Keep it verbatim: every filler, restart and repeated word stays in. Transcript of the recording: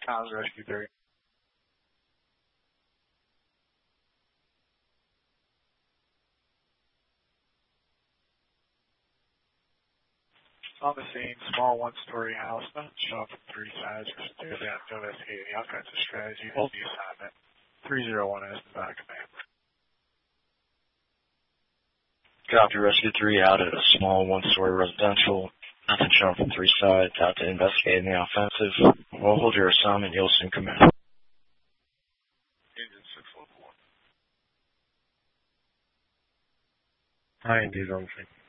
How's Rescue three? On the scene, small one-story house, not shown from three sides, or stairs out to investigate the offensive strategy. Hold the assignment. three zero one is the back command. Copy, Rescue three out at a small one-story residential. Nothing shown from three sides, out to investigate the offensive. We'll hold your assignment, you'll soon command. Engine six one one. Hi, indeed, on the scene.